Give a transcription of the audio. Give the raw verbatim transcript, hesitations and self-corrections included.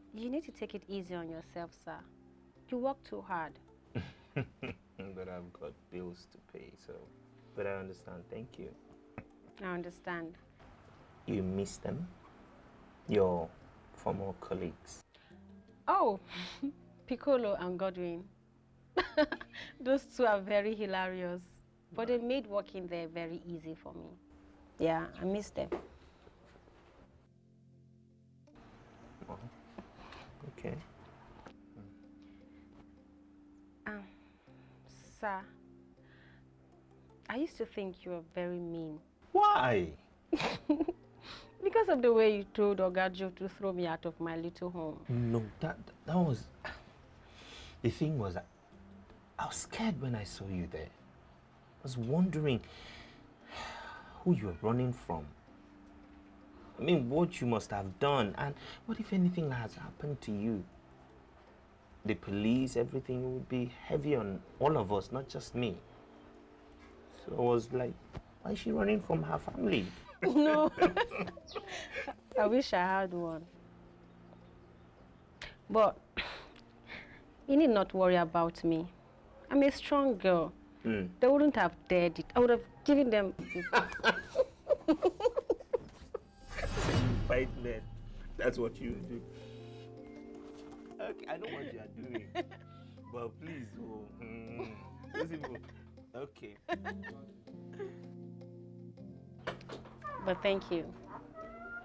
You need to take it easy on yourself, sir. You work too hard. But I've got bills to pay, so... But I understand, thank you. I understand. You miss them? Your former colleagues? Oh, Piccolo and Godwin. Those two are very hilarious. But they made working there very easy for me. Yeah, I miss them. Oh, okay. Um, sir, I used to think you were very mean. Why? Because of the way you told Ogajo to throw me out of my little home. No, that that was... The thing was, I was scared when I saw you there. I was wondering who you were running from. I mean, what you must have done, and what if anything has happened to you? The police, everything would be heavy on all of us, not just me. So I was like, why is she running from her family? No. I wish I had one. But you need not worry about me. I'm a strong girl. Mm. They wouldn't have dared it. I would have given them... Fight men. That's what you do. Okay, I know what you are doing. But please, oh, mm, people, okay. But thank you.